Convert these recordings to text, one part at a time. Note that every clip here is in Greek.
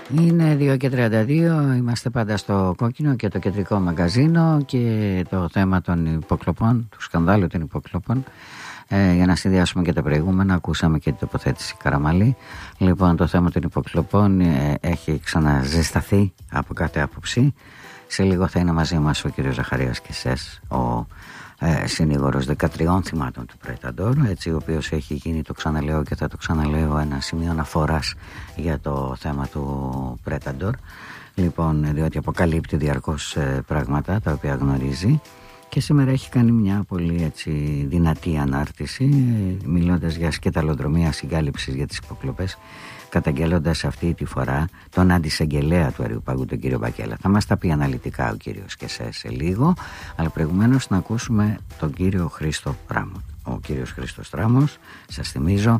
Είναι 2:32, είμαστε πάντα στο Κόκκινο και το κεντρικό μαγκαζίνο και το θέμα των υποκλοπών, του σκανδάλου των υποκλοπών. Για να συνδυάσουμε και τα προηγούμενα, ακούσαμε και την τοποθέτηση Καραμαλή. Λοιπόν, το θέμα των υποκλοπών έχει ξαναζεσταθεί από κάθε άποψη. Σε λίγο θα είναι μαζί μας ο κύριος Ζαχαρίας Κεσές, ο συνήγορος 13 θυμάτων του Πρέταντορ, έτσι, ο οποίος έχει γίνει, το ξαναλέω και θα το ξαναλέω, ένα σημείο αναφοράς για το θέμα του Πρέταντορ. Λοιπόν, διότι αποκαλύπτει διαρκώς πράγματα τα οποία γνωρίζει. Και σήμερα έχει κάνει μια πολύ έτσι δυνατή ανάρτηση, μιλώντας για σκεταλοδρομία συγκάλυψης για τις υποκλοπές, καταγγέλλοντας αυτή τη φορά τον αντισαγγελέα του Αριουπάγου, τον κύριο Μπακέλα. Θα μας τα πει αναλυτικά ο κύριος Κεσές σε λίγο, αλλά προηγουμένως να ακούσουμε τον κύριο Χρήστο Ράμο. Ο κύριος Χρήστος Ράμος, σας θυμίζω,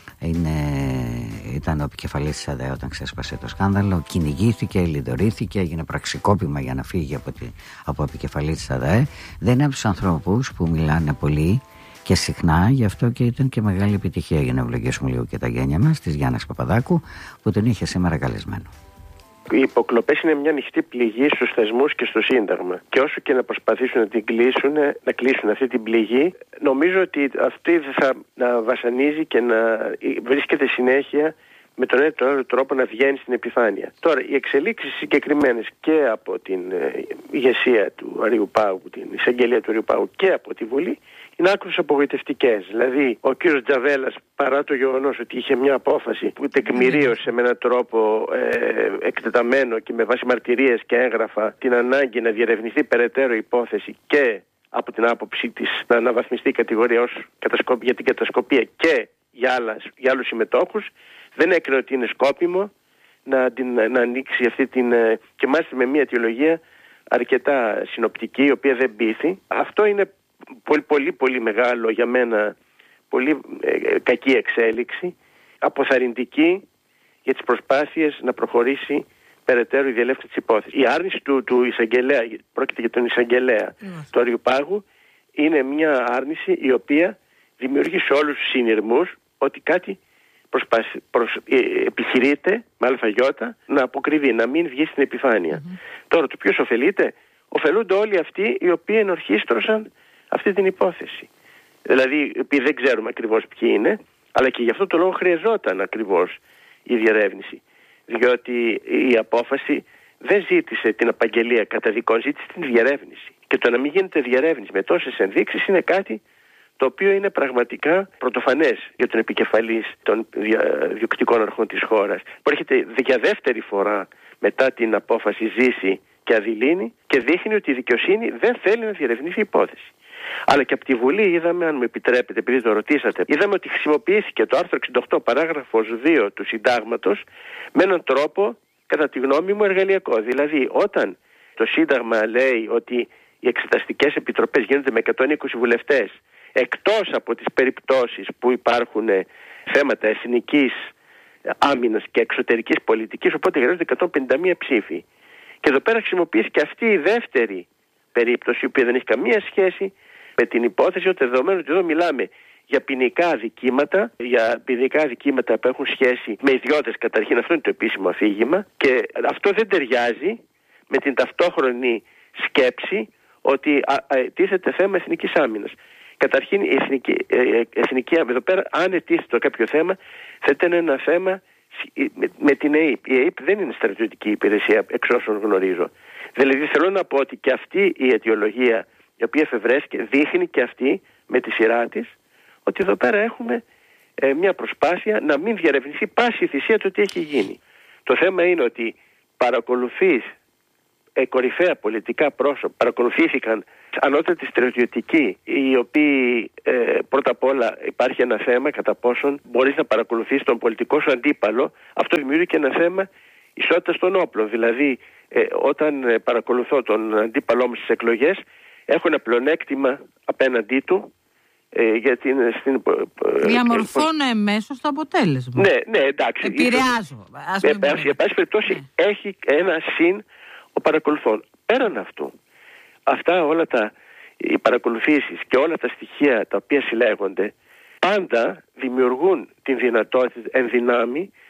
ήταν ο επικεφαλής της ΑΔΕ όταν ξέσπασε το σκάνδαλο, κυνηγήθηκε, λιδωρήθηκε, έγινε πραξικόπημα για να φύγει από επικεφαλής της ΑΔΕ. Δεν είναι από τους ανθρώπους που μιλάνε πολύ και συχνά, γι' αυτό και ήταν και μεγάλη επιτυχία, για να ευλογήσουμε λίγο και τα γένια μας, της Γιάννας Παπαδάκου, που τον είχε σήμερα καλεσμένο. Οι υποκλοπές είναι μια ανοιχτή πληγή στους θεσμούς και στο Σύνταγμα. Και όσο και να προσπαθήσουν να την κλείσουν, να κλείσουν αυτή την πληγή, νομίζω ότι αυτή θα να βασανίζει και να βρίσκεται συνέχεια με τον ένα ή τον άλλο τρόπο να βγαίνει στην επιφάνεια. Τώρα, οι εξελίξεις συγκεκριμένες και από την ηγεσία του Αριουπάγου, την εισαγγελία του Αριουπάγου και από τη Βουλή, είναι άκρως απογοητευτικές. Δηλαδή, ο κύριος Τζαβέλας, παρά το γεγονός ότι είχε μια απόφαση που τεκμηρίωσε με έναν τρόπο εκτεταμένο και με βάση μαρτυρίες και έγγραφα την ανάγκη να διερευνηθεί περαιτέρω υπόθεση και από την άποψη της να αναβαθμιστεί η κατηγορία ως για την κατασκοπία και για άλλους συμμετόχους, δεν έκρινε ότι είναι σκόπιμο να ανοίξει αυτή την. Και μάλιστα με μια αιτιολογία αρκετά συνοπτική, η οποία δεν πείθει. Αυτό είναι πολύ μεγάλο για μένα, πολύ κακή εξέλιξη, αποθαρρυντική για τις προσπάθειες να προχωρήσει περαιτέρω η διελεύθερη της υπόθεσης. Η άρνηση του εισαγγελέα, πρόκειται για τον εισαγγελέα του Αριουπάγου, είναι μια άρνηση η οποία δημιουργεί σε όλους τους συνειρμούς ότι κάτι επιχειρείται με αλφαγιώτα να αποκριβεί, να μην βγει στην επιφάνεια. Τώρα, το ποιος ωφελείται? Ωφελούνται όλοι αυτοί οι οποίοι ενορχίστρωσαν αυτή την υπόθεση. Δηλαδή, επειδή δεν ξέρουμε ακριβώς ποιοι είναι, αλλά και γι' αυτό το λόγο χρειαζόταν ακριβώς η διερεύνηση. Διότι η απόφαση δεν ζήτησε την απαγγελία καταδικών, ζήτησε την διερεύνηση. Και το να μην γίνεται διερεύνηση με τόσες ενδείξεις είναι κάτι το οποίο είναι πραγματικά πρωτοφανές για τον επικεφαλής των διοκτικών αρχών της χώρας, που έρχεται για δεύτερη φορά μετά την απόφαση Ζήση και Αδηλίνη και δείχνει ότι η δικαιοσύνη δεν θέλει να διερευνήσει η υπόθεση. Αλλά και από τη Βουλή είδαμε, αν μου επιτρέπετε, επειδή το ρωτήσατε, είδαμε ότι χρησιμοποιήθηκε το άρθρο 68 παράγραφος 2 του Συντάγματος με έναν τρόπο, κατά τη γνώμη μου, εργαλειακό. Δηλαδή, όταν το Σύνταγμα λέει ότι οι εξεταστικές επιτροπές γίνονται με 120 βουλευτές, εκτός από τις περιπτώσεις που υπάρχουν θέματα εθνικής άμυνας και εξωτερικής πολιτικής, οπότε χρειάζονται 151 ψήφοι. Και εδώ πέρα χρησιμοποιήθηκε αυτή η δεύτερη περίπτωση, η οποία δεν έχει καμία σχέση με την υπόθεση, ότι δεδομένου ότι εδώ μιλάμε για ποινικά αδικήματα που έχουν σχέση με ιδιώτες καταρχήν, αυτό είναι το επίσημο αφήγημα, και αυτό δεν ταιριάζει με την ταυτόχρονη σκέψη ότι τίθεται θέμα εθνικής άμυνας. Καταρχήν η εθνική άμυνα, εδώ πέρα, αν ετίθεται κάποιο θέμα, θα ήταν ένα θέμα με την ΕΕΠ. Η ΕΕΠ δεν είναι στρατιωτική υπηρεσία, εξ όσων γνωρίζω. Δηλαδή θέλω να πω ότι και αυτή η αιτιολογία, η οποία εφευρέθηκε, δείχνει και αυτή με τη σειρά της ότι εδώ πέρα έχουμε μια προσπάθεια να μην διαρευνηθεί πάση θυσία το τι έχει γίνει. Το θέμα είναι ότι παρακολουθείς κορυφαία πολιτικά πρόσωπα, παρακολουθήθηκαν ανώτατοι στρατιωτικοί, οι οποίοι πρώτα απ' όλα υπάρχει ένα θέμα κατά πόσον μπορείς να παρακολουθείς τον πολιτικό σου αντίπαλο. Αυτό δημιουργεί και ένα θέμα ισότητας των όπλων. Δηλαδή, όταν παρακολουθώ τον αντίπαλό μου στις εκλογές, έχω ένα πλεονέκτημα απέναντί του. Διαμορφώνω εμέσως το αποτέλεσμα. Ναι, εντάξει. Επηρεάζω. Για πάση περιπτώσει έχει ένα συν ο παρακολουθών. Πέραν αυτού, αυτά όλα οι παρακολουθήσεις και όλα τα στοιχεία τα οποία συλλέγονται πάντα δημιουργούν την δυνατότητα εν δυνάμει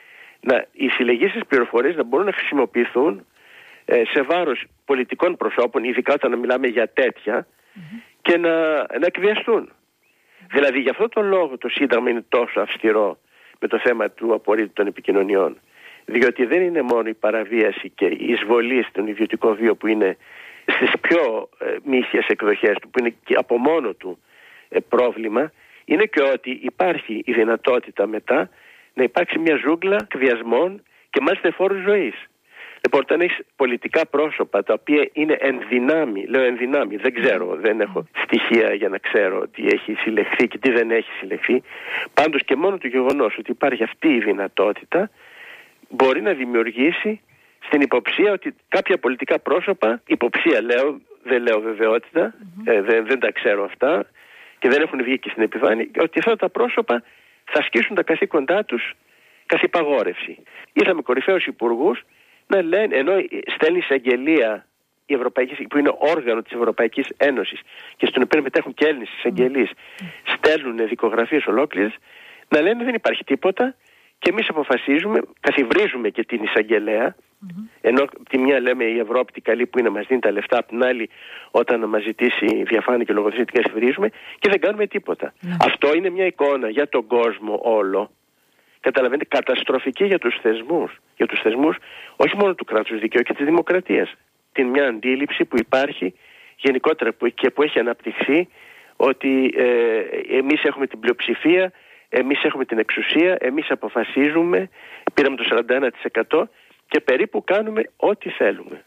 οι συλλεγήσεις πληροφορίες να μπορούν να χρησιμοποιηθούν σε βάρος πολιτικών προσώπων, ειδικά όταν μιλάμε για τέτοια, και να εκβιαστούν. Δηλαδή, γι' αυτό τον λόγο το Σύνταγμα είναι τόσο αυστηρό με το θέμα του απορρίτου των επικοινωνιών. Διότι δεν είναι μόνο η παραβίαση και η εισβολή στον ιδιωτικό βίο που είναι στις πιο μύθιες εκδοχές του, που είναι και από μόνο του πρόβλημα, είναι και ότι υπάρχει η δυνατότητα μετά να υπάρξει μια ζούγκλα εκβιασμών και μάλιστα εφόρου ζωής. Λοιπόν, όταν έχεις πολιτικά πρόσωπα τα οποία είναι ενδυνάμει, λέω ενδυνάμει, δεν ξέρω, δεν έχω στοιχεία για να ξέρω τι έχει συλλεχθεί και τι δεν έχει συλλεχθεί, πάντως και μόνο το γεγονός ότι υπάρχει αυτή η δυνατότητα μπορεί να δημιουργήσει στην υποψία ότι κάποια πολιτικά πρόσωπα, υποψία λέω, δεν λέω βεβαιότητα, δεν τα ξέρω αυτά και δεν έχουν βγει και στην επιφάνεια, ότι αυτά τα πρόσωπα θα ασκήσουν τα καθήκοντά τους καθ' υπαγόρευση. Είδαμε κορυφαίους υπουργούς να λένε, ενώ στέλνει εισαγγελία η Ευρωπαϊκή, που είναι όργανο της Ευρωπαϊκής Ένωσης και στον οποίο μετέχουν και Έλληνες εισαγγελείς, στέλνουν δικογραφίες ολόκληρες, να λένε δεν υπάρχει τίποτα και εμείς αποφασίζουμε, καθιβρίζουμε και την εισαγγελέα, ενώ τη μια λέμε η Ευρώπη την καλή που είναι μας δίνει τα λεφτά, από την άλλη όταν μας ζητήσει διαφάνεια και λογοδοσία την καθιβρίζουμε και δεν κάνουμε τίποτα. Αυτό είναι μια εικόνα για τον κόσμο όλο. Καταλαβαίνετε, καταστροφική για τους θεσμούς. Για τους θεσμούς όχι μόνο του κράτους δικαίου και της δημοκρατίας. Την μια αντίληψη που υπάρχει γενικότερα και που έχει αναπτυχθεί ότι εμείς έχουμε την πλειοψηφία, εμείς έχουμε την εξουσία, εμείς αποφασίζουμε, πήραμε το 41% και περίπου κάνουμε ό,τι θέλουμε.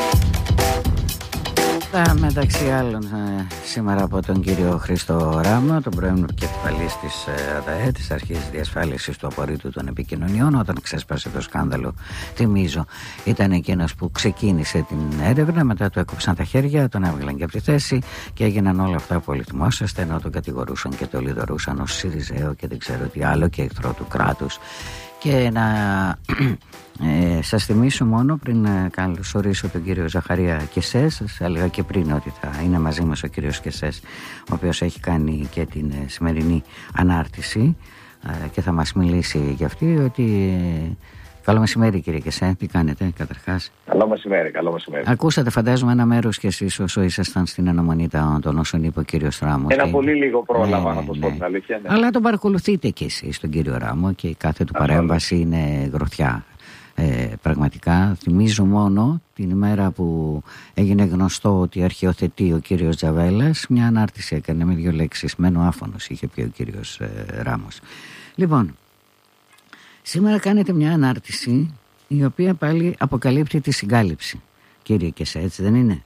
Μεταξύ άλλων σήμερα από τον κύριο Χρήστο Ράμο, τον πρώην επικεφαλής της ΑΔΑΕ, της Αρχής Διασφάλισης του Απορρίτου των Επικοινωνιών, όταν ξέσπασε το σκάνδαλο, θυμίζω, ήταν εκείνος που ξεκίνησε την έρευνα, μετά του έκοψαν τα χέρια, τον έβγαλαν και από τη θέση και έγιναν όλα αυτά που όλοι θυμόσαστε, ενώ τον κατηγορούσαν και τον λιδωρούσαν ως Συριζέο και δεν ξέρω τι άλλο και εχθρό του κράτους. Και να σας θυμίσω μόνο πριν καλωσορίσω τον κύριο Ζαχαρία Κεσές, σας έλεγα και πριν ότι θα είναι μαζί μας ο κύριος Κεσές, ο οποίος έχει κάνει και την σημερινή ανάρτηση και θα μας μιλήσει για αυτή, ότι... Καλό μεσημέρι κύριε Κεσέ, τι κάνετε καταρχάς? Καλό μεσημέρι, καλό μεσημέρι. Ακούσατε φαντάζομαι ένα μέρος κι εσείς όσο ήσασταν στην αναμονή των όσων είπε ο κύριος Ράμο. Ένα πολύ λίγο πρόλαβα να το πω την αλήθεια. Ναι. Αλλά τον παρακολουθείτε κι εσείς τον κύριο Ράμο και η κάθε του παρέμβαση είναι γροθιά. Πραγματικά θυμίζω μόνο την ημέρα που έγινε γνωστό ότι αρχιοθετεί ο κύριος Τζαβέλας, μια ανάρτηση έκανε με 2 λέξεις, μένω άφωνος, είχε πει ο κύριος Ράμος. Λοιπόν, σήμερα κάνετε μια ανάρτηση η οποία πάλι αποκαλύπτει τη συγκάλυψη, κύριε Κεσέ, έτσι δεν είναι?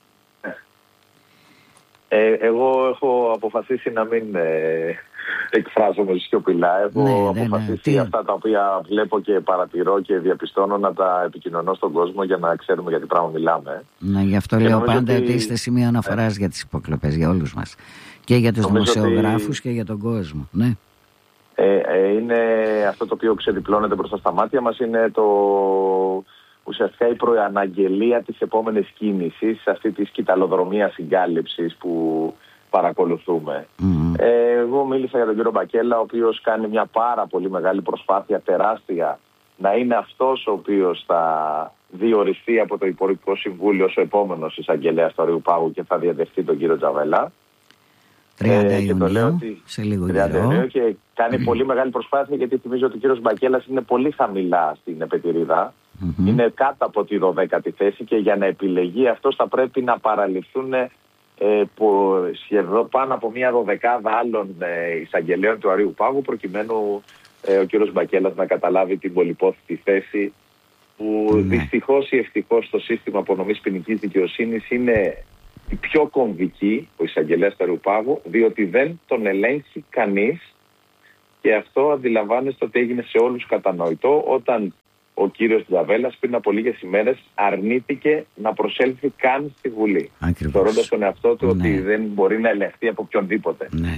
Εγώ έχω αποφασίσει να μην εκφράζομαι σιωπηλά. Έχω αποφασίσει αυτά τα οποία βλέπω και παρατηρώ και διαπιστώνω να τα επικοινωνώ στον κόσμο για να ξέρουμε για τι πράγμα μιλάμε. Ναι, γι' αυτό λέω πάντα ότι είστε σημείο αναφοράς για τις υποκλοπές, για όλους μας. Και για τους δημοσιογράφους και για τον κόσμο. Ναι. Είναι αυτό το οποίο ξεδιπλώνεται μπροστά στα μάτια μας, είναι ουσιαστικά η προαναγγελία της επόμενης κίνησης, αυτή τη σκυταλοδρομία συγκάλυψης που παρακολουθούμε. Εγώ μίλησα για τον κύριο Μπακέλα, ο οποίος κάνει μια πάρα πολύ μεγάλη προσπάθεια, τεράστια, να είναι αυτός ο οποίος θα διοριστεί από το Υπουργικό Συμβούλιο ως ο επόμενος εισαγγελέας του Αριού Πάγου και θα διαδεχτεί τον κύριο Τζαβέλα. 30 Ιουνίου, σε λίγο καιρό. Και κάνει πολύ μεγάλη προσπάθεια, γιατί θυμίζω ότι ο κύριος Μπακέλας είναι πολύ χαμηλά στην επετηρίδα. Είναι κάτω από τη 12η θέση και για να επιλεγεί αυτός θα πρέπει να παραληφθούν σχεδόν πάνω από μια 12η άλλων εισαγγελέων του Αριού Πάγου, προκειμένου ο κύριος Μπακέλας να καταλάβει την πολυπόθητη θέση που δυστυχώς ή ευτυχώς το σύστημα απονομής ποινικής δικαιοσύνης είναι η πιο κομβική, ο εισαγγελέας του Αριού Πάγου, διότι δεν τον ελέγχει κανείς, και αυτό αντιλαμβάνεστε ότι έγινε σε όλους κατανοητό όταν ο κύριος Τζαβέλας πριν από λίγες ημέρες αρνήθηκε να προσέλθει καν στη Βουλή, θεωρώντας τον εαυτό του ότι δεν μπορεί να ελεγχθεί από οποιονδήποτε. Ναι.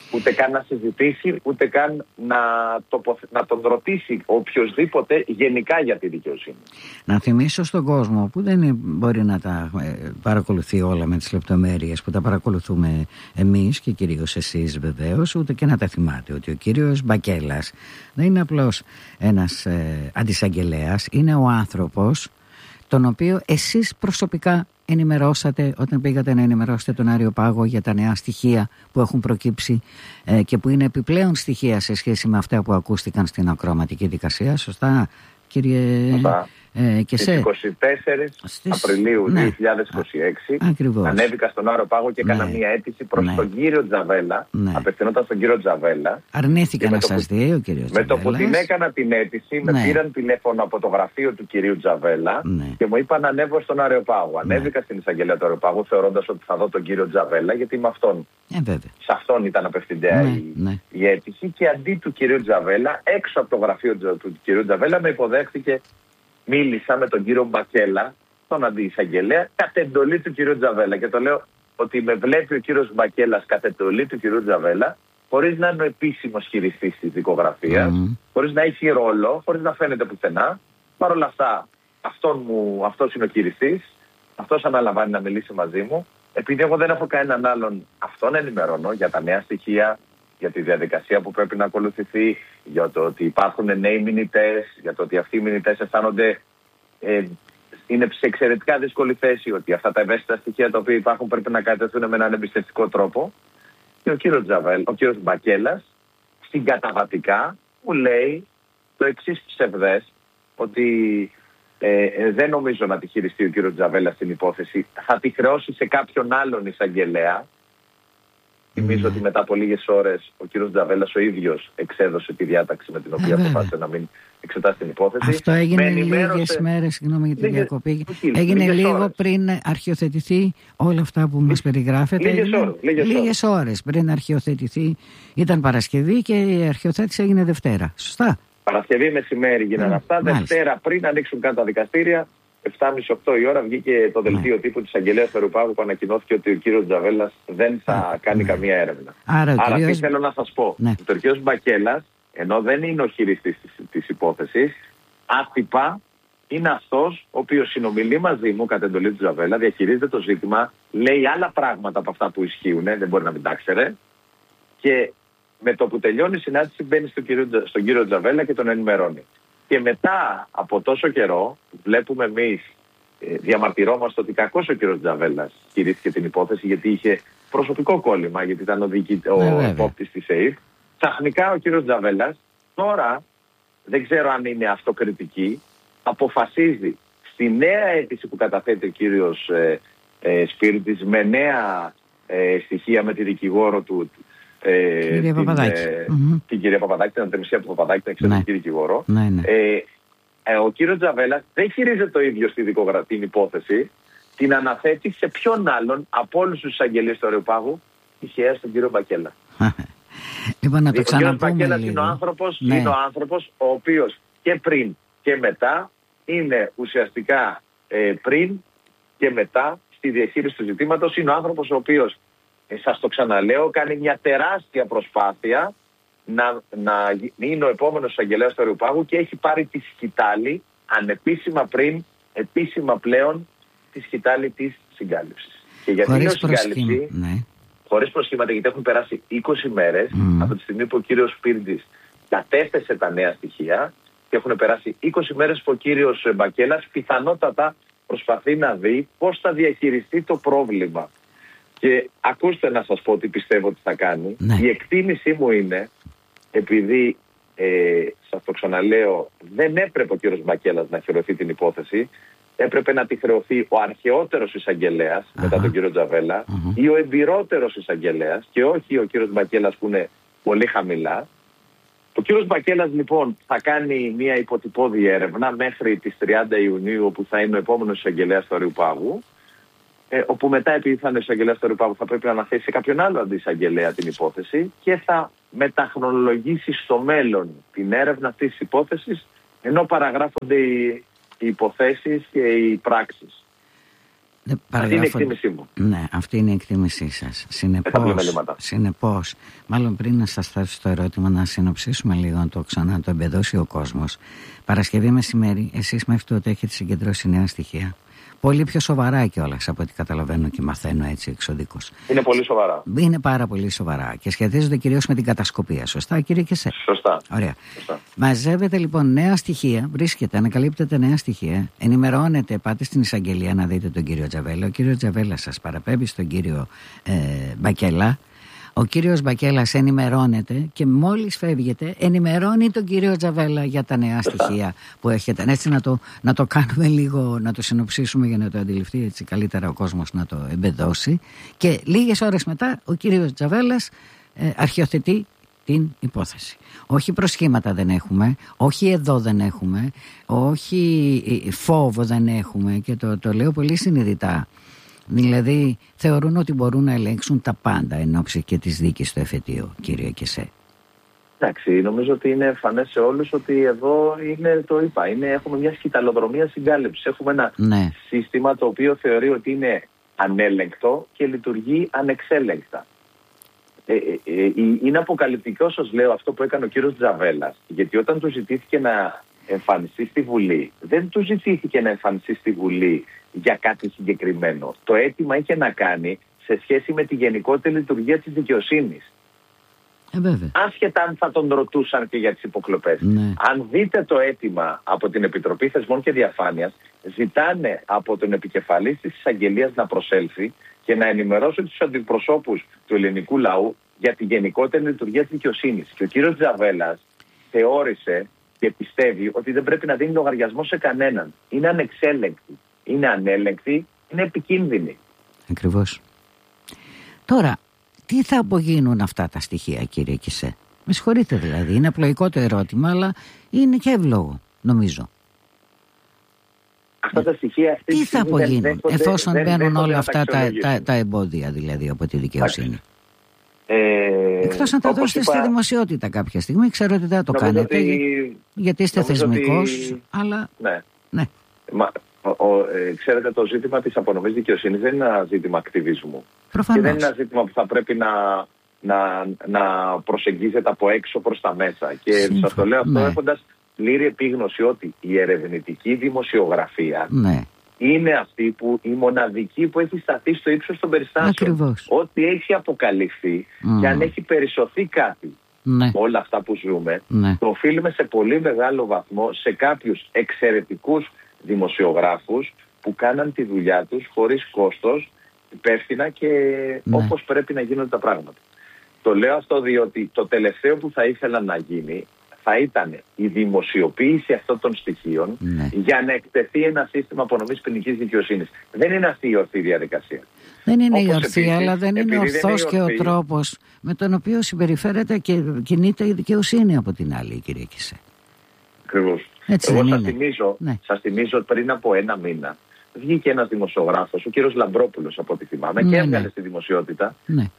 ούτε καν να συζητήσει, ούτε καν να τον ρωτήσει οποιοσδήποτε γενικά για τη δικαιοσύνη. Να θυμίσω στον κόσμο που δεν μπορεί να τα παρακολουθεί όλα με τις λεπτομέρειες που τα παρακολουθούμε εμείς και κυρίως εσείς βεβαίως, ούτε και να τα θυμάται, ότι ο κύριος Μπακέλας δεν είναι απλώς ένας αντισαγγελέας, είναι ο άνθρωπος τον οποίο εσείς προσωπικά ενημερώσατε όταν πήγατε να ενημερώσετε τον Αριοπάγο για τα νέα στοιχεία που έχουν προκύψει και που είναι επιπλέον στοιχεία σε σχέση με αυτά που ακούστηκαν στην ακροαματική δικασία. Σωστά, κύριε? Σωστά. Και στις 24 Απριλίου 2026 ανέβηκα στον Αριοπάγο και έκανα μια αίτηση προς τον κύριο Τζαβέλα. Απευθυνόταν στον κύριο Τζαβέλα. Αρνήθηκε να σας δει ο κύριος Τζαβέλας. Με το που την έκανα την αίτηση, με πήραν τηλέφωνο από το γραφείο του κυρίου Τζαβέλα και μου είπαν να ανέβω στον Αριοπάγο. Ανέβηκα στην εισαγγελία του Αριοπάγου θεωρώντας ότι θα δω τον κύριο Τζαβέλα, γιατί είμαι αυτόν. Σε αυτόν ήταν απευθυντέα η αίτηση, και αντί του κυρίου Τζαβέλα, έξω από το γραφείο του κυρίου Τζαβέλα, με υποδέχθηκε. Μίλησα με τον κύριο Μπακέλα, τον αντιεισαγγελέα, κατ' εντολή του κυρίου Τζαβέλα. Και το λέω ότι με βλέπει ο κύριος Μπακέλας κατ' εντολή του κυρίου Τζαβέλα, χωρίς να είναι ο επίσημος χειριστής της δικογραφίας, χωρίς να έχει ρόλο, χωρίς να φαίνεται πουθενά. Παρ' όλα αυτά, αυτός είναι ο χειριστής, αυτός αναλαμβάνει να μιλήσει μαζί μου. Επειδή εγώ δεν έχω κανέναν άλλον, αυτόν ενημερώνω για τα νέα στοιχεία, για τη διαδικασία που πρέπει να ακολουθηθεί, για το ότι υπάρχουν νέοι μηνυτές, για το ότι αυτοί οι μηνυτές αισθάνονται είναι σε εξαιρετικά δύσκολη θέση, ότι αυτά τα ευαίσθητα στοιχεία τα οποία υπάρχουν πρέπει να κατευθούν με έναν εμπιστευτικό τρόπο. Και ο κύριος Μπακέλας συγκαταβατικά μου λέει το εξής ψευδές, ότι δεν νομίζω να τη χειριστεί ο κύριος Τζαβέλα στην υπόθεση, θα τη χρεώσει σε κάποιον άλλον εισαγγελέα. Θυμίζω ότι μετά από λίγες ώρες ο κύριος Τζαβέλας ο ίδιος εξέδωσε τη διάταξη με την οποία αποφάσισε να μην εξετάσει την υπόθεση. Αυτό έγινε λίγες μέρες, συγγνώμη για την διακοπή. Έγινε λίγο πριν αρχιοθετηθεί όλα αυτά που μας περιγράφετε. Λίγες ώρες πριν αρχιοθετηθεί. Ήταν Παρασκευή και η αρχιοθέτηση έγινε Δευτέρα. Σωστά. Παρασκευή μεσημέρι γίνανε αυτά. Δευτέρα πριν ανοίξουν καν τα δικαστήρια. 7.30-8 η ώρα βγήκε το δελτίο τύπου της Αγγελέας του Αριοπάγου που ανακοινώθηκε ότι ο κύριος Τζαβέλας δεν θα κάνει καμία έρευνα. Άρα τι θέλω να σας πω. Ο κύριος Μπακέλας, ενώ δεν είναι ο χειριστής της υπόθεσης, άτυπα είναι αυτός ο οποίος συνομιλεί μαζί μου κατ' εντολή του Τζαβέλα, διαχειρίζεται το ζήτημα, λέει άλλα πράγματα από αυτά που ισχύουν, δεν μπορεί να μην τα ξέρε, και με το που τελειώνει η συνάντηση μπαίνει στον κύριο Τζαβέλα και τον ενημερώνει. Και μετά από τόσο καιρό βλέπουμε εμείς, διαμαρτυρόμαστε ότι κακώς ο κύριος Τζαβέλας χειρίστηκε την υπόθεση, γιατί είχε προσωπικό κόλλημα, γιατί ήταν ο επόπτης της ΕΕΠ. Ξαφνικά ο κύριος Τζαβέλας, τώρα δεν ξέρω αν είναι αυτοκριτική, αποφασίζει στη νέα αίτηση που καταθέτει ο κύριος Σπύρτης με νέα στοιχεία με τη δικηγόρο του, την κυρία Παπαδάκη, την Αντεμισία του Παπαδάκη, την εξαιρετική δικηγόρο. Ο κύριος Τζαβέλας δεν χειρίζεται το ίδιο την υπόθεση, την αναθέτει σε ποιον άλλον από όλους τους εισαγγελίες του Αριοπάγου, τυχαία στον κύριο Μπακέλα. Λοιπόν, να το ο κύριος Μπακέλας είναι ο άνθρωπος ο οποίος και πριν και μετά είναι ουσιαστικά πριν και μετά στη διαχείριση του ζητήματος. Είναι ο άνθρωπος ο οποίος, σας το ξαναλέω, κάνει μια τεράστια προσπάθεια να είναι ο επόμενος εισαγγελέας του Αριοπάγου και έχει πάρει τη σκητάλη, ανεπίσημα πριν, επίσημα πλέον, τη σκητάλη της συγκάλυψης. Και γιατί είναι συγκάλυψη, χωρίς προσχήματα, γιατί έχουν περάσει 20 μέρες από τη στιγμή που ο κύριος Σπύρτης κατέθεσε τα νέα στοιχεία και έχουν περάσει 20 μέρες που ο κύριος Μπακέλας πιθανότατα προσπαθεί να δει πώς θα διαχειριστεί το πρόβλημα. Και ακούστε να σας πω τι πιστεύω ότι θα κάνει. Η εκτίμησή μου είναι, επειδή σας το ξαναλέω, δεν έπρεπε ο κύριος Μπακέλας να χρεωθεί την υπόθεση, έπρεπε να τη χρεωθεί ο αρχαιότερος εισαγγελέας μετά τον κύριο Τζαβέλα ή ο εμπειρότερος εισαγγελέας και όχι ο κύριος Μπακέλας που είναι πολύ χαμηλά. Ο κύριος Μπακέλας λοιπόν θα κάνει μια υποτυπώδη έρευνα μέχρι τις 30 Ιουνίου, όπου θα είναι ο επόμενος εισαγγελέας του Αριοπάγου, όπου μετά, επειδή θα είναι ο εισαγγελέας του Αριοπάγου, θα πρέπει να αναθέσει σε κάποιον άλλο αντιεισαγγελέα την υπόθεση και θα μεταχρονολογήσει στο μέλλον την έρευνα αυτής της υπόθεσης, ενώ παραγράφονται οι υποθέσεις και οι πράξεις. Αυτή είναι η εκτίμησή μου. Ναι, αυτή είναι η εκτίμησή σας. Συνεπώς, μάλλον πριν να σας θέσω το ερώτημα, να συνοψίσουμε λίγο, να το ξανά το εμπεδώσει ο κόσμος. Παρασκευή μεσημέρι, εσείς μέχρι τότε έχετε συγκεντρώσει νέα στοιχεία. Πολύ πιο σοβαρά κιόλας από ό,τι καταλαβαίνω και μαθαίνω έτσι εξωδίκως. Είναι πολύ σοβαρά. Είναι πάρα πολύ σοβαρά και σχετίζονται κυρίως με την κατασκοπία. Σωστά, κύριε Κεσέ? Σωστά. Ωραία. Σωστά. Μαζεύετε λοιπόν νέα στοιχεία, βρίσκετε, ανακαλύπτετε νέα στοιχεία, ενημερώνετε, πάτε στην εισαγγελία να δείτε τον κύριο Τζαβέλα. Ο κύριος Τζαβέλα σας παραπέμπει στον κύριο Μπακέλα. Ο κύριος Μπακέλας ενημερώνεται και μόλις φεύγετε ενημερώνει τον κύριο Τζαβέλα για τα νέα στοιχεία που έχετε. Έτσι να το κάνουμε λίγο, να το συνοψίσουμε για να το αντιληφθεί έτσι καλύτερα ο κόσμος, να το εμπεδώσει. Και λίγες ώρες μετά ο κύριος Τζαβέλας αρχιοθετεί την υπόθεση. Όχι προσχήματα δεν έχουμε, όχι εδώ δεν έχουμε, όχι φόβο δεν έχουμε, και το λέω πολύ συνειδητά. Δηλαδή θεωρούν ότι μπορούν να ελέγξουν τα πάντα εν ώψη και της δίκης του εφετείου, κύριε Κεσέ. Εντάξει, νομίζω ότι είναι φανές σε όλους ότι εδώ είναι, το είπα, έχουμε μια σκυταλοδρομία συγκάλυψης. Έχουμε ένα σύστημα το οποίο θεωρεί ότι είναι ανέλεγκτο και λειτουργεί ανεξέλεγκτα. Είναι αποκαλυπτικό, σας λέω, αυτό που έκανε ο κύριος Τζαβέλας, γιατί όταν του ζητήθηκε να εμφανιστεί στη Βουλή, δεν του ζητήθηκε να εμφανιστεί στη Βουλή για κάτι συγκεκριμένο. Το αίτημα είχε να κάνει σε σχέση με τη γενικότερη λειτουργία της δικαιοσύνης. Άσχετα αν θα τον ρωτούσαν και για τις υποκλοπές. Αν δείτε το αίτημα από την Επιτροπή Θεσμών και Διαφάνειας, ζητάνε από τον επικεφαλής της εισαγγελίας να προσέλθει και να ενημερώσει τους αντιπροσώπους του ελληνικού λαού για τη γενικότερη λειτουργία της δικαιοσύνης. Και ο κύριος Τζαβέλας θεώρησε και πιστεύει ότι δεν πρέπει να δίνει λογαριασμό σε κανέναν. Είναι ανεξέλεγκτη, είναι ανέλεγκτη, είναι επικίνδυνη. Ακριβώς. Τώρα, τι θα απογίνουν αυτά τα στοιχεία, κύριε Κεσέ? Με συγχωρείτε δηλαδή, είναι απλοϊκό το ερώτημα, αλλά είναι και εύλογο, νομίζω. Αυτά τα στοιχεία τι θα απογίνουν εφόσον μπαίνουν όλα αυτά τα εμπόδια δηλαδή από τη δικαιοσύνη? Εκτός να τα δώσετε στη δημοσιότητα κάποια στιγμή. Ξέρω ότι δεν το κάνετε γιατί είστε θεσμικός, αλλά ναι. Ξέρετε, το ζήτημα της απονομής δικαιοσύνης δεν είναι ένα ζήτημα ακτιβισμού. Προφανώς. Και δεν είναι ένα ζήτημα που θα πρέπει να προσεγγίζεται από έξω προς τα μέσα. Και σας το λέω αυτό έχοντας πλήρη επίγνωση ότι η ερευνητική δημοσιογραφία είναι αυτή η μοναδική που έχει σταθεί στο ύψος των περιστάσεων. Ακριβώς. Ό,τι έχει αποκαλυφθεί και αν έχει περισσωθεί κάτι όλα αυτά που ζούμε, το οφείλουμε σε πολύ μεγάλο βαθμό σε κάποιους εξαιρετικούς δημοσιογράφους που κάναν τη δουλειά τους χωρίς κόστος, υπεύθυνα και όπως πρέπει να γίνονται τα πράγματα. Το λέω αυτό διότι το τελευταίο που θα ήθελα να γίνει θα ήταν η δημοσιοποίηση αυτών των στοιχείων για να εκτεθεί ένα σύστημα απονομής ποινικής δικαιοσύνης. Δεν είναι αυτή η ορθή διαδικασία. Δεν είναι η ορθή, αλλά δεν είναι ορθός και ο τρόπος με τον οποίο συμπεριφέρεται και κινείται η δικαιοσύνη από την άλλη, κύριε Κεσέ. Ακριβώς. Εγώ σας θυμίζω πριν από ένα μήνα βγήκε ένας δημοσιογράφος, ο κύριος Λαμπρόπουλος από ό,τι θυμάμαι, και έβγαλε στη δημοσιότητα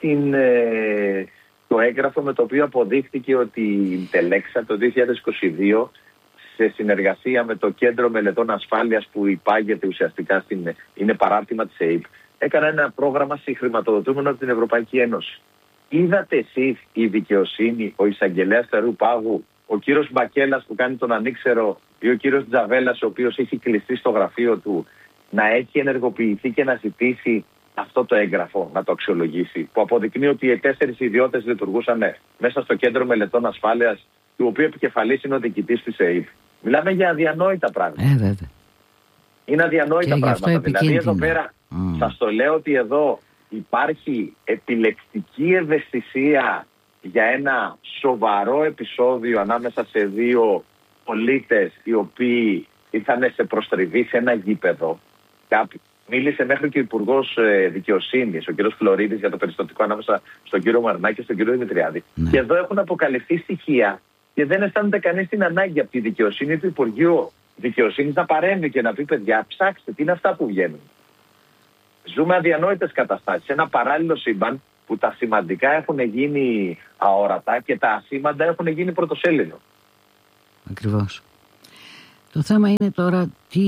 το έγγραφο με το οποίο αποδείχθηκε ότι η Τελέξα το 2022 σε συνεργασία με το Κέντρο Μελετών Ασφάλειας που υπάγεται ουσιαστικά είναι παράρτημα της ΕΕΠ, έκανε ένα πρόγραμμα συγχρηματοδοτούμενο από την Ευρωπαϊκή Ένωση. Είδατε εσείς η δικαιοσύνη, ο εισαγγελέας Θερού Πάγου, ο κύριος Μπακέλας που κάνει τον ανήξερο ή ο κύριος Τζαβέλας ο οποίος έχει κλειστεί στο γραφείο του να έχει ενεργοποιηθεί και να ζητήσει αυτό το έγγραφο, να το αξιολογήσει, που αποδεικνύει ότι οι 4 ιδιώτες λειτουργούσαν μέσα στο Κέντρο Μελετών Ασφάλειας, του οποίου επικεφαλής είναι ο διοικητής της ΕΕΠ. Μιλάμε για αδιανόητα πράγματα. Βέβαια. Είναι αδιανόητα πράγματα. Δηλαδή εδώ πέρα σας το λέω ότι εδώ υπάρχει επιλεκτική ευαισθησία για ένα σοβαρό επεισόδιο ανάμεσα σε δύο πολίτες οι οποίοι ήρθαν σε προστριβή σε ένα γήπεδο. Μίλησε μέχρι και ο Υπουργός Δικαιοσύνης, ο κύριος Φλωρίδης, για το περιστατικό ανάμεσα στον κύριο Μαρινάκη και στον κύριο Δημητριάδη. Και εδώ έχουν αποκαλυφθεί στοιχεία και δεν αισθάνεται κανείς την ανάγκη από τη δικαιοσύνη του Υπουργείου Δικαιοσύνης να παρέμβει και να πει: παιδιά, ψάξτε, τι είναι αυτά που βγαίνουν. Ζούμε αδιανόητες καταστάσεις. Ένα παράλληλο σύμπαν που τα σημαντικά έχουν γίνει αόρατα και τα ασήμαντα έχουν γίνει πρωτοσέλιδο. Ακριβώς. Το θέμα είναι τώρα τι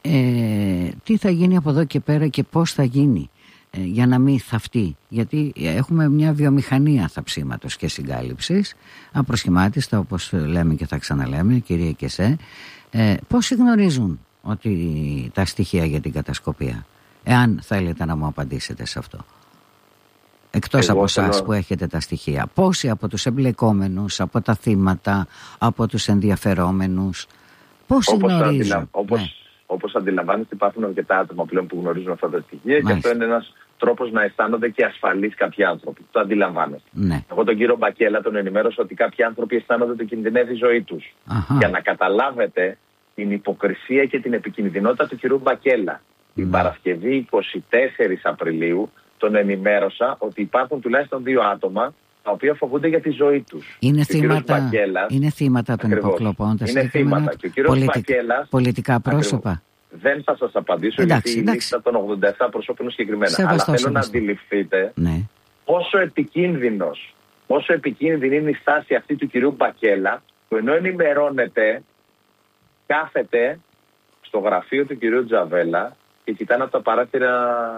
τι θα γίνει από εδώ και πέρα και πώς θα γίνει για να μην θαυτεί, γιατί έχουμε μια βιομηχανία θαψίματος και συγκάλυψης απροσχημάτιστα, όπως λέμε και θα ξαναλέμε, κυρία Κεσέ. Πόσοι γνωρίζουν ότι τα στοιχεία για την κατασκοπία, εάν θέλετε να μου απαντήσετε σε αυτό, εκτός από εσάς που έχετε τα στοιχεία, πόσοι από τους εμπλεκόμενους, από τα θύματα, από τους ενδιαφερόμενους, πόσοι γνωρίζουν? Όπως αντιλαμβάνεστε, υπάρχουν αρκετά άτομα πλέον που γνωρίζουν αυτά τα στοιχεία. Και αυτό είναι ένας τρόπος να αισθάνονται και ασφαλείς κάποιοι άνθρωποι. Το αντιλαμβάνεστε. Ναι. Εγώ τον κύριο Μπακέλα τον ενημέρωσα ότι κάποιοι άνθρωποι αισθάνονται ότι κινδυνεύει η ζωή τους. Για να καταλάβετε την υποκρισία και την επικινδυνότητα του κυρίου Μπακέλα. Την Παρασκευή 24 Απριλίου τον ενημέρωσα ότι υπάρχουν τουλάχιστον 2 άτομα τα οποία φοβούνται για τη ζωή τους. Είναι θύματα των υποκλοπών. Είναι θύματα. Και ο κύριος Μπακέλας, πολιτικά πρόσωπα. Δεν θα σας απαντήσω, γιατί η λίστα των 87 προσώπων είναι συγκεκριμένα. Αλλά θέλω να αντιληφθείτε πόσο επικίνδυνη είναι η στάση αυτή του κυρίου Μπακέλα, που ενώ ενημερώνεται, κάθεται στο γραφείο του κυρίου Τζαβέλα και κοιτάνε από τα παράθυρα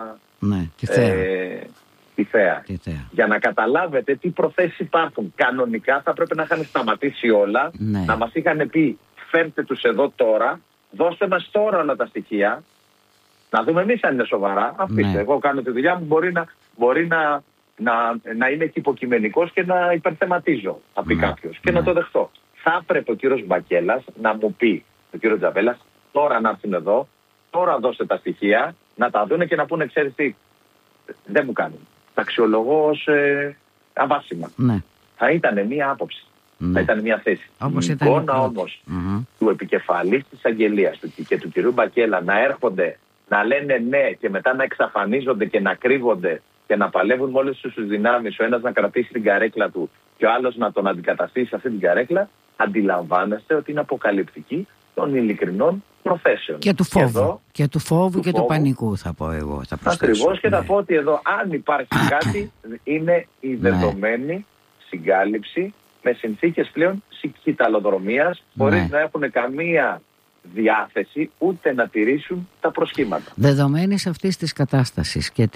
τη θέα. Για να καταλάβετε τι προθέσεις υπάρχουν. Κανονικά θα πρέπει να είχαν σταματήσει όλα, να μας είχαν πει φέρτε τους εδώ τώρα, δώστε μας τώρα όλα τα στοιχεία, να δούμε εμείς αν είναι σοβαρά. Αφήστε, εγώ κάνω τη δουλειά μου, μπορεί να είναι και υποκειμενικός και να υπερθεματίζω, θα πει κάποιος, και να το δεχτώ. Θα έπρεπε ο κύριος Μπακέλας να μου πει, ο κύριος Τζαβέλας, τώρα να έρθουν εδώ, τώρα δώστε τα στοιχεία, να τα δούνε και να πούνε, ξέρεις τι, δεν μου κάνουν. Τα αξιολογώ ως αβάσιμα. Θα ήταν μία άποψη. Θα ήταν μια θέση. Η εικόνα όμως του επικεφαλής της αγγελίας και του κυρίου Μπακέλα να έρχονται, να λένε ναι και μετά να εξαφανίζονται και να κρύβονται και να παλεύουν με όλες τις δυνάμεις, ο ένας να κρατήσει την καρέκλα του και ο άλλος να τον αντικαταστήσει αυτή την καρέκλα, αντιλαμβάνεστε ότι είναι αποκαλυπτική των ειλικρινών προθέσεων. Και του φόβου. Και του φόβου και του πανικού, θα πω εγώ. Ακριβώς, και θα πω ότι εδώ, αν υπάρχει κάτι, είναι η δεδομένη συγκάλυψη με συνθήκες πλέον κυταλλοδρομίας, χωρίς να έχουν καμία διάθεση ούτε να τηρήσουν τα προσχήματα. Δεδομένης αυτής της κατάστασης και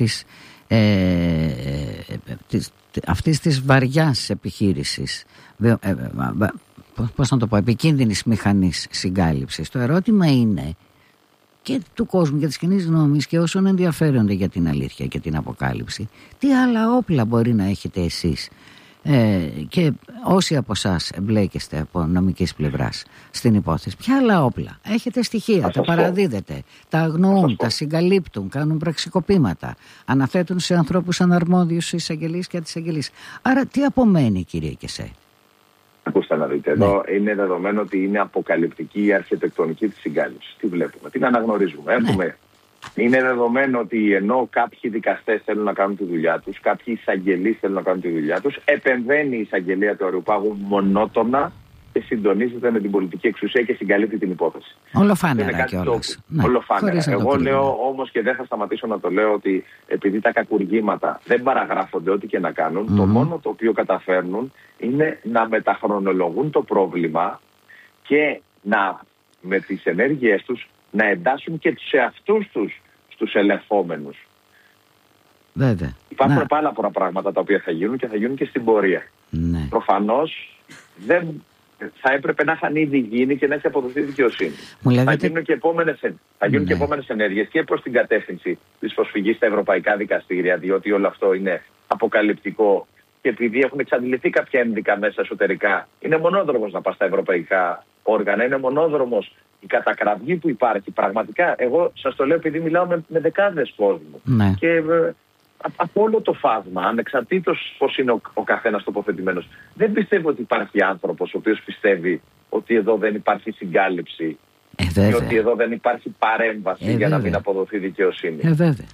αυτής της βαριάς επιχείρησης, πώς να το πω, επικίνδυνης μηχανής συγκάλυψης, το ερώτημα είναι και του κόσμου και της κοινής γνώμης και όσων ενδιαφέρονται για την αλήθεια και την αποκάλυψη, τι άλλα όπλα μπορεί να έχετε εσείς και όσοι από εσάς εμπλέκεστε από νομικής πλευράς στην υπόθεση, ποια άλλα όπλα έχετε? Στοιχεία, τα παραδίδετε, τα αγνοούν, τα συγκαλύπτουν, κάνουν πραξικοπήματα, αναθέτουν σε ανθρώπους αναρμόδιους εισαγγελείς και αντισαγγελείς. Άρα τι απομένει, κύριε Κεσέ? Ακούστε να δείτε, εδώ είναι δεδομένο ότι είναι αποκαλυπτική η αρχιτεκτονική της συγκάλυψης. Τι βλέπουμε, την αναγνωρίζουμε. Είναι δεδομένο ότι ενώ κάποιοι δικαστές θέλουν να κάνουν τη δουλειά τους, κάποιοι εισαγγελείς θέλουν να κάνουν τη δουλειά τους, επεμβαίνει η εισαγγελία του Αερουπάγου μονότονα και συντονίζεται με την πολιτική εξουσία και συγκαλύπτει την υπόθεση. Ολοφάνερα κιόλας. Ολοφάνερα. Εγώ λέω όμως, και δεν θα σταματήσω να το λέω, ότι επειδή τα κακουργήματα δεν παραγράφονται ό,τι και να κάνουν, το μόνο το οποίο καταφέρνουν είναι να μεταχρονολογούν το πρόβλημα και με τις ενέργειές τους να εντάσσουν και τους εαυτούς τους στους ελεγχόμενους. Βέβαια. Υπάρχουν πάρα πολλά πράγματα τα οποία θα γίνουν και θα γίνουν και στην πορεία. Προφανώς δεν θα έπρεπε να είχαν ήδη γίνει και να έχει αποδοθεί δικαιοσύνη. Θα γίνουν και επόμενες ενέργειες και προς την κατεύθυνση της προσφυγής στα ευρωπαϊκά δικαστήρια, διότι όλο αυτό είναι αποκαλυπτικό και επειδή έχουν εξαντληθεί κάποια ένδικα μέσα εσωτερικά, είναι μονόδρομος να πας στα ευρωπαϊκά όργανα, είναι μονόδρομος η κατακραυγή που υπάρχει. Πραγματικά, εγώ σας το λέω επειδή μιλάω με δεκάδες κόσμου. Και από όλο το φάσμα, ανεξαρτήτως πώς είναι ο καθένας τοποθετημένος, δεν πιστεύω ότι υπάρχει άνθρωπος ο οποίος πιστεύει ότι εδώ δεν υπάρχει συγκάλυψη και ότι εδώ δεν υπάρχει παρέμβαση για να μην αποδοθεί δικαιοσύνη. Βέβαια.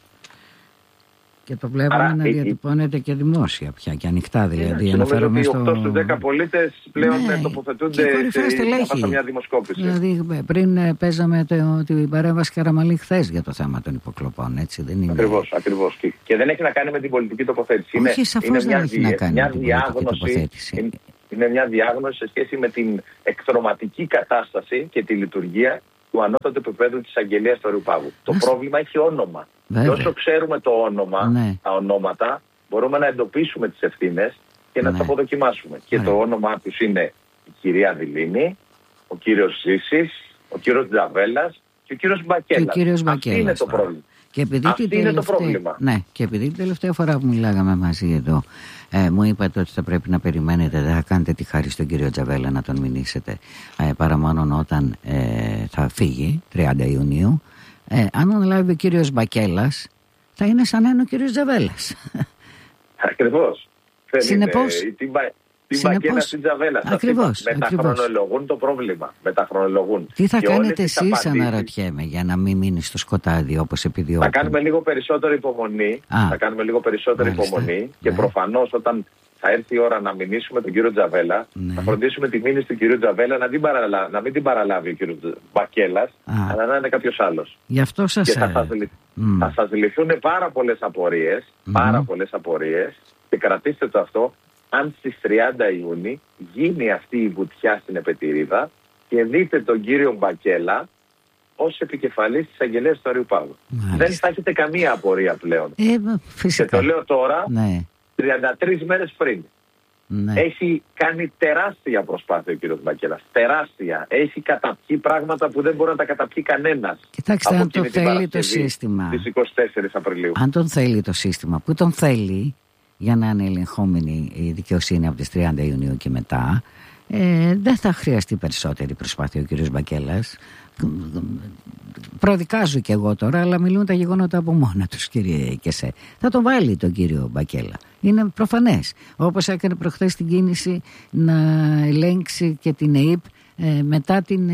Και το βλέπουμε να διατυπώνεται και δημόσια πια και ανοιχτά, δηλαδή. Αναφέρομαι ότι 8 στους 10 πολίτες πλέον τοποθετούνται σε μια δημοσκόπηση. Δηλαδή πριν παίζαμε την παρέμβαση Καραμαλή χθες για το θέμα των υποκλοπών, έτσι δεν είναι? Ακριβώς. Και δεν έχει να κάνει με την πολιτική τοποθέτηση. Όχι, σαφώς δεν έχει να κάνει με την πολιτική τοποθέτηση. Είναι μια διάγνωση σε σχέση με την εκδροματική κατάσταση και τη λειτουργία του του ανώτατου επίπεδου της Αγγελίας του Αριού Πάγου. Το πρόβλημα έχει όνομα. Βέβαια. Και όσο ξέρουμε το όνομα, Ναι. τα ονόματα, μπορούμε να εντοπίσουμε τις ευθύνες και να Ναι. τις αποδοκιμάσουμε. Και το όνομά τους είναι η κυρία Δηλίνη, ο κύριος Ζήσης, ο κύριος Τζαβέλας και ο κύριος Μπακέλας. Αυτό είναι το πρόβλημα. Και επειδή Αυτό είναι το πρόβλημα. Ναι, και επειδή την τελευταία φορά που μιλάγαμε μαζί εδώ, μου είπατε ότι θα πρέπει να περιμένετε, δεν θα κάνετε τη χάρη στον κύριο Τζαβέλα να τον μηνύσετε, παρά μόνο όταν θα φύγει, 30 Ιουνίου. Αν αναλάβει ο κύριος Μπακέλας, θα είναι σαν να είναι ο κύριος Τζαβέλας. Ακριβώς. Συνεπώς. Την Μπακέλα στην Τζαβέλα. Ακριβώς. Μεταχρονολογούν το πρόβλημα. Μεταχρονολογούν. Τι θα και κάνετε εσείς, αναρωτιέμαι, για να μην μείνει στο σκοτάδι όπως επιδιώκουν? Θα κάνουμε λίγο περισσότερη υπομονή. Και προφανώς όταν θα έρθει η ώρα να μηνύσουμε τον κύριο Τζαβέλα, θα φροντίσουμε τη μήνυση του κύριου Τζαβέλα να μην την παραλάβει ο κύριος Μπακέλας, αλλά να είναι κάποιος άλλος. Γι' αυτό σας θα σας λυθούν πάρα πολλές απορίες, και κρατήστε το αυτό. Αν στις 30 Ιούνιου γίνει αυτή η βουτιά στην Επετηρίδα και δείτε τον κύριο Μπακέλα ως επικεφαλής της Αγγελίας του Αριού Πάγου. Δεν θα έχετε καμία απορία πλέον. Φυσικά. Και το λέω τώρα, ναι. 33 μέρες πριν. Ναι. Έχει κάνει τεράστια προσπάθεια ο κύριος Μπακέλας. Τεράστια. Έχει καταπιεί πράγματα που δεν μπορεί να τα καταπιεί κανένας. Κοιτάξτε, αν το θέλει το σύστημα. Στις 24 Απριλίου. Αν τον θέλει το σύστημα, που τον θέλει, για να είναι ελεγχόμενη η δικαιοσύνη από τις 30 Ιουνίου και μετά, δεν θα χρειαστεί περισσότερη προσπάθεια ο κύριος Μπακέλας. Προδικάζω κι εγώ τώρα, αλλά μιλούν τα γεγονότα από μόνα τους, κύριε Κεσέ. Θα τον βάλει τον κύριο Μπακέλα. Είναι προφανές. Όπως έκανε προχθές την κίνηση να ελέγξει και την ΕΕΠ μετά την...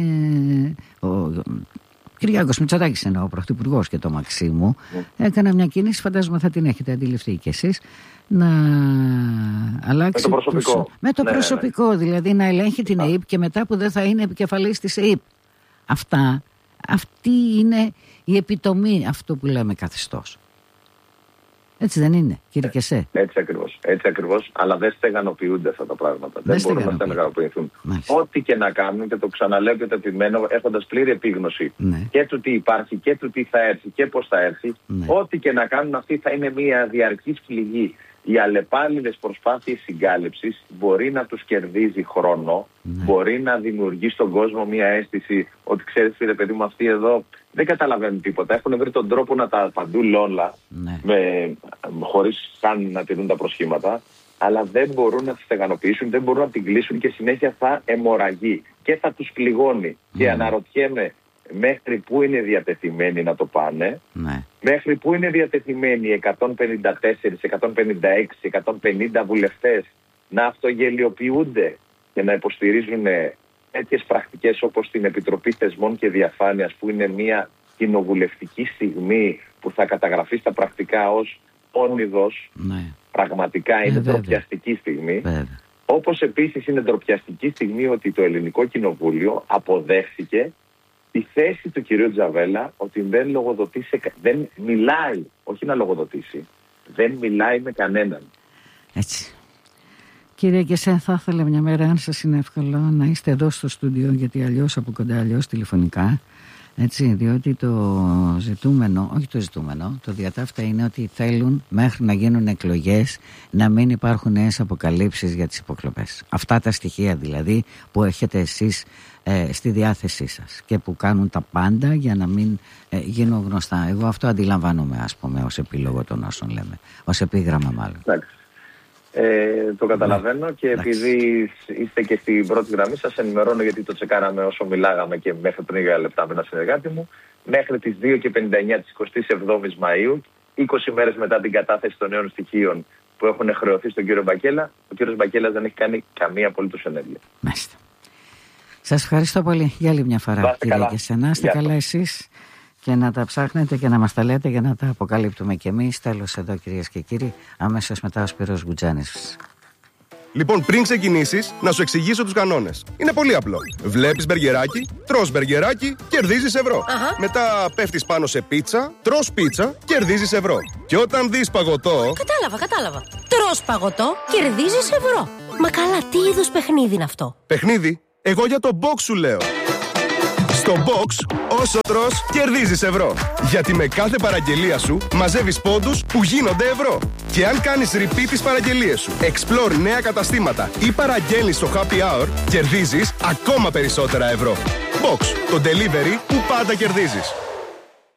Κυριάκος Μητσοτάκης εννοώ, ο Πρωθυπουργός, και το Μαξίμου, έκανα μια κίνηση, φαντάζομαι θα την έχετε αντιληφθεί κι εσείς, να αλλάξει με το προσωπικό, δηλαδή να ελέγχει την ΕΕΠ και μετά που δεν θα είναι επικεφαλής της ΕΕΠ. Αυτή είναι η επιτομή αυτού που λέμε καθεστώς. Έτσι δεν είναι, κύριε Κεσέ? Έτσι ακριβώς, αλλά δεν στεγανοποιούνται αυτά τα πράγματα. Δεν μπορούν να στεγανοποιηθούν. Ό,τι και να κάνουν, και το ξαναλέω και το επιμένω, έχοντας πλήρη επίγνωση και του τι υπάρχει και του τι θα έρθει και πώς θα έρθει, ό,τι και να κάνουν, αυτή θα είναι μια διαρκής πληγή. Οι αλλεπάλληλες προσπάθειες συγκάλυψης μπορεί να τους κερδίζει χρόνο, μπορεί να δημιουργεί στον κόσμο μια αίσθηση ότι, ξέρεις φίλε παιδί μου, αυτοί εδώ δεν καταλαβαίνουν τίποτα. Έχουν βρει τον τρόπο να τα απαντούν όλα, χωρίς καν να τηρούν τα προσχήματα, αλλά δεν μπορούν να τη στεγανοποιήσουν, δεν μπορούν να την κλείσουν και συνέχεια θα αιμορραγεί και θα τους πληγώνει. Και αναρωτιέμαι μέχρι πού είναι διατεθειμένοι να το πάνε, μέχρι πού είναι διατεθειμένοι 154, 156, 150 βουλευτές να αυτογελιοποιούνται και να υποστηρίζουν τέτοιες πρακτικές όπως την Επιτροπή Θεσμών και Διαφάνειας, που είναι μια κοινοβουλευτική στιγμή που θα καταγραφεί στα πρακτικά ως όνειδος. Πραγματικά είναι ντροπιαστική στιγμή. Όπως επίσης είναι ντροπιαστική στιγμή ότι το Ελληνικό Κοινοβούλιο αποδέχθηκε τη θέση του κυρίου Τζαβέλα ότι δεν λογοδοτεί, δεν μιλάει, όχι να λογοδοτήσει, δεν μιλάει με κανέναν. Έτσι. Κύριε Κεσέ, θα ήθελα μια μέρα, αν σας είναι εύκολο, να είστε εδώ στο στούντιο, γιατί αλλιώς από κοντά, αλλιώς τηλεφωνικά. Έτσι, διότι το ζητούμενο, όχι το ζητούμενο, το διατάφτα είναι ότι θέλουν μέχρι να γίνουν εκλογές να μην υπάρχουν νέες αποκαλύψεις για τις υποκλοπές. Αυτά τα στοιχεία δηλαδή που έχετε εσείς στη διάθεσή σας και που κάνουν τα πάντα για να μην γίνουν γνωστά. Εγώ αυτό αντιλαμβάνομαι, ας πούμε, ως επίλογο των όσων λέμε, ως επίγραμμα μάλλον. Το καταλαβαίνω και επειδή είστε και στην πρώτη γραμμή, σας ενημερώνω, γιατί το τσεκάραμε όσο μιλάγαμε και μέχρι πριν λίγα λεπτά με ένα συνεργάτη μου. Μέχρι τις 2:59 της 27ης Μαΐου, 20 μέρες μετά την κατάθεση των νέων στοιχείων που έχουν χρεωθεί στον κύριο Μπακέλα, ο κύριος Μπακέλας δεν έχει κάνει καμία απολύτως ενέργεια. Μάλιστα. Σας ευχαριστώ πολύ για άλλη μια φορά, κύριε Κεσέ. Να είστε καλά εσείς και να τα ψάχνετε και να μας τα λέτε για να τα αποκαλύπτουμε κι εμείς. Τέλος εδώ, κυρίες και κύριοι, αμέσως μετά ο Σπύρος Γκουτζάνης. Λοιπόν, πριν ξεκινήσεις, να σου εξηγήσω τους κανόνες. Είναι πολύ απλό. Βλέπεις μπεργκεράκι, τρως μπεργκεράκι, κερδίζεις ευρώ. Μετά πέφτεις πάνω σε πίτσα, τρως πίτσα, κερδίζεις ευρώ. Και όταν δεις παγωτό... Κατάλαβα. Τρως παγωτό, κερδίζεις ευρώ. Μα καλά, τι είδους παιχνίδι είναι αυτό? Παιχνίδι? Εγώ για το box σου λέω. Στο Box, όσο τρως, κερδίζεις ευρώ. Γιατί με κάθε παραγγελία σου μαζεύεις πόντους που γίνονται ευρώ. Και αν κάνεις repeat τις παραγγελίες σου, explore νέα καταστήματα ή παραγγέλνεις στο happy hour, κερδίζεις ακόμα περισσότερα ευρώ. Box, το delivery που πάντα κερδίζεις.